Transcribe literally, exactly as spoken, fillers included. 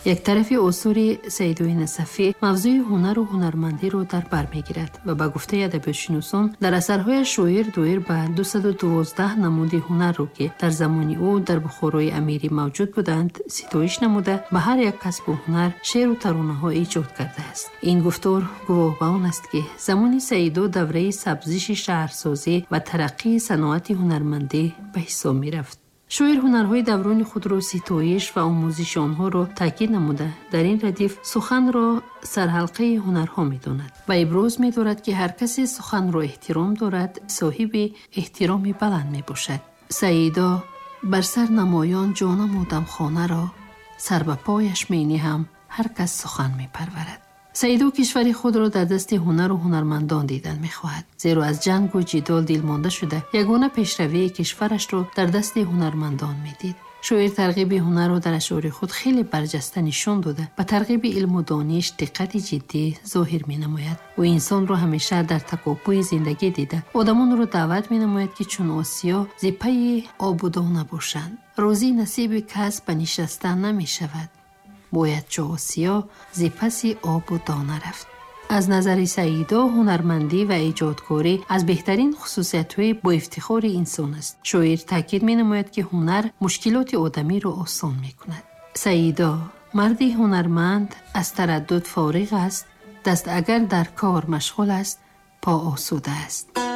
یک طرفی اصولی سیدوی نصفی موضوع هنر و هنرمندی رو در بر میگیرد و با گفته ادبیاتشناسان در اثرهای شاعر دایر به دویست و دوازده نمود هنر رو که در زمان او در بخارای امیری موجود بودند ستایش نموده به هر یک کسب و هنر شعر و ترانه ها ایجاد کرده است. این گفتار گواه به آن است که زمان سیدو دوره سبزش شهرسازی و ترقی صنعت هنرمندی به حساب می رفت. شاعر هنرهای دوران خود را ستایش و آموزش آنها را تاکید نموده در این ردیف سخن را سرحلقه هنرها می داند و ابراز می دارد که هر کسی سخن را احترام دارد صاحب احترام بلند می باشد. سیدا بر سر نمایان جانم و دمخانه را سر به پایش می نهم هر کس سخن می پرورد. سیدو کشور خود را در دست هنر و هنرمندان دیدن می خواهد. زیرا از جنگ و جدال دلمانده شده یگانه پیشروی کشورش را در دست هنرمندان می دید. شاعر ترغیب هنر را در اشعار خود خیلی برجسته نشان داده و ترغیب علم و دانش دقت جدی ظاهر می نماید و انسان را همیشه در تکاپوی زندگی دیده آدمان را دعوت می نماید که چون آسیا زپای آبودا نباشند. روزی نصیب کس به نشستن نمی شود. باید چو آسیا زی پس آب و دانه رفت. از نظر سیدا هنرمندی و ایجادکاری از بهترین خصوصیت‌های با افتخار انسان است. شاعر تاکید می‌نماید که هنر مشکلات آدمی را آسان می‌کند. سیدا مردی هنرمند از تردد فارغ است، دست اگر در کار مشغول است، پا آسوده است.